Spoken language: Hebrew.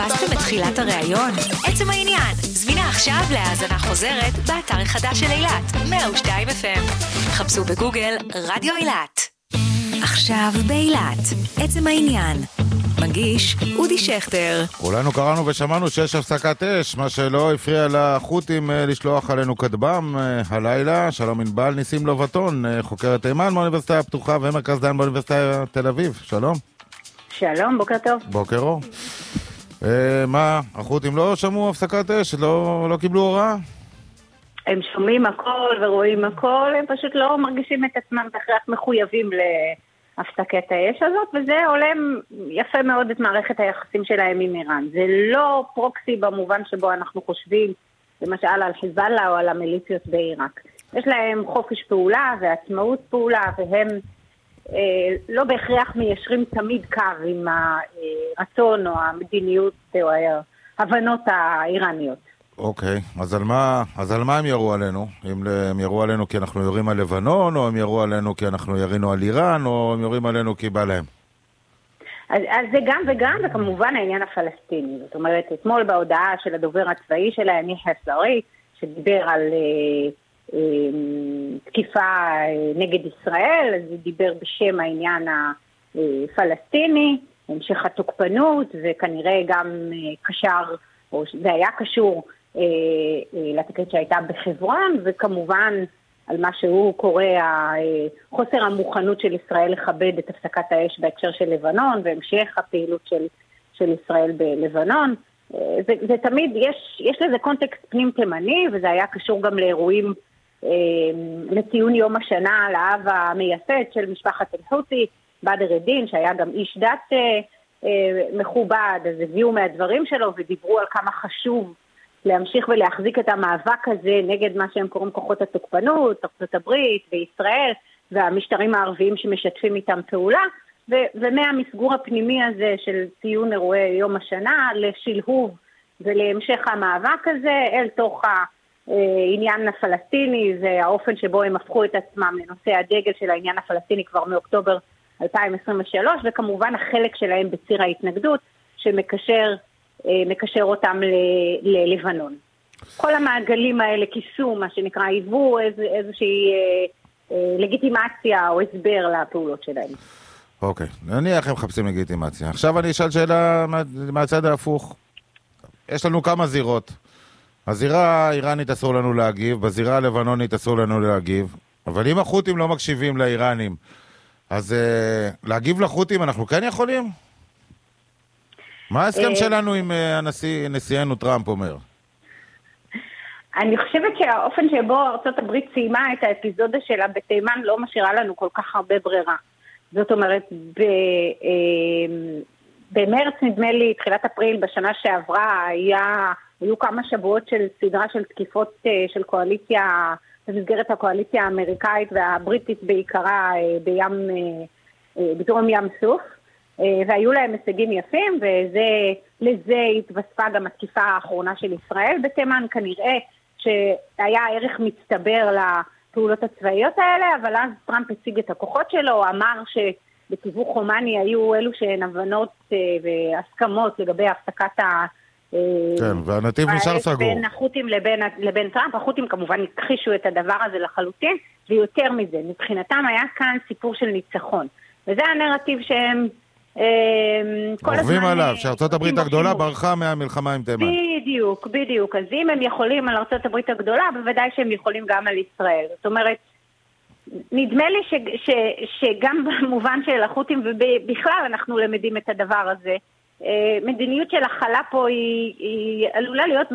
פסתם בתחילת הראיון? עצם העניין, זמינה עכשיו להאזנה חוזרת באתר החדש של אילת, 102 FM. חפשו בגוגל רדיו אילת. עכשיו באילת, עצם העניין. מגיש אודי שכטר. כולנו קראנו ושמענו שיש הפסקת אש, מה שלא הפריע לחות'ים לשלוח עלינו כטב"ם הלילה. שלום ענבל, ניסים לובטון, חוקרת תימן באוניברסיטה הפתוחה ומרכז דן באוניברסיטה תל אביב. שלום. שלום, בוקר טוב. בוקר אור. מה, החות'ים לא שמעו הפסקת אש? לא קיבלו הוראה? הם שומעים הכל ורואים הכל, הם פשוט לא מרגישים את עצמם בהכרח מחויבים להפסקת האש הזאת, וזה עולם יפה מאוד את מערכת היחסים שלהם עם איראן. זה לא פרוקסי במובן שבו אנחנו חושבים, למשל על חיזבאללה או על המיליציות בעיראק. יש להם חופש פעולה ועצמאות פעולה, והם לא בהכרח מיישרים תמיד קו עם הרצון או המדיניות או ההבנות האיראניות. אוקיי, אז על מה הם ירו עלינו? אם הם ירו עלינו כי אנחנו יורים על לבנון, או הם ירו עלינו כי אנחנו ירינו על איראן, או הם יורים עלינו כי בא להם? אז זה גם וגם, וכמובן העניין הפלסטיני. זאת אומרת, אתמול בהודעה של הדובר הצבאי שלה, יחיא סרי, שדיבר על תקיפה נגד ישראל, אז הוא דיבר בשם העניין הפלסטיני, המשך התוקפנות, וכנראה גם קשר, או זה היה קשור לתקרית שהייתה בחברון, וכמובן על מה שהוא קורא חוסר המוכנות של ישראל לכבד את הפסקת האש בהקשר של לבנון, והמשך הפעילות של ישראל בלבנון. זה תמיד, יש לזה קונטקסט פנים תימני, וזה היה קשור גם לאירועים לציון יום השנה לאב המייסד של משפחת אל-חותי, בדר א-דין, שהיה גם איש דת מכובד, אז הביאו מהדברים שלו ודיברו על כמה חשוב להמשיך ולהחזיק את המאבק הזה נגד מה שהם קוראים כוחות התוקפנות, ארצות הברית וישראל והמשטרים הערביים שמשתפים איתם פעולה, ומהמסגור הפנימי הזה של ציון אירועי יום השנה לשלהוב ולהמשך המאבק הזה אל תוך העניין הפלסטיני והאופן שבו הם הפכו את עצמם לנושא הדגל של העניין הפלסטיני כבר מאוקטובר 2023, וכמובן החלק שלהם בציר ההתנגדות שמקשר אותם ללבנון. כל המעגלים האלה כיסו, מה שנקרא, היוו איזושהי לגיטימציה או הסבר לפעולות שלהם. אוקיי, נניח הם מחפשים לגיטימציה. עכשיו אני אשאל שאלה מהצד ההפוך. יש לנו כמה זירות. הזירה האיראנית אסור לנו להגיב, בזירה הלבנונית אסור לנו להגיב, אבל אם החות'ים לא מקשיבים לאיראנים, אז להגיב לחות'ים אנחנו כן יכולים? מה ההסכם שלנו עם נשיאנו טראמפ אומר? אני חושבת שהאופן שבו ארצות הברית סיימה את האפיזודה שלה בתימן לא משאירה לנו כל כך הרבה ברירה. זאת אומרת, במרץ נדמה לי, תחילת אפריל בשנה שעברה, היו כמה שבועות של סדרה של תקיפות של קואליציה, במסגרת הקואליציה האמריקאית והבריטית בעיקרה בדרום ים סוף, והיו להם הישגים יפים, ולזה התווספה גם התקיפה האחרונה של ישראל בתימן. כנראה שהיה ערך מצטבר לפעולות הצבאיות האלה, אבל אז טראמפ הציג את הכוחות שלו, אמר שבתיווך חומני היו אלו שהן הבנות והסכמות לגבי הפסקת כן, והנתיב נשאר סגור. בין החות'ים לבין טראמפ. החות'ים כמובן הכחישו את הדבר הזה לחלוטין, ויותר מזה, מבחינתם היה כאן סיפור של ניצחון. וזה הנרטיב שהם עורבים עליו, שארצות הברית הגדולה ברחה מהמלחמה עם תימן. בדיוק. אז אם הם יכולים על ארצות הברית הגדולה, בוודאי שהם יכולים גם על ישראל. זאת אומרת, נדמה לי שגם במובן של החות'ים, ובכלל אנחנו למדים את הדבר הזה, מדיניות של החלה פה היא עלולה להיות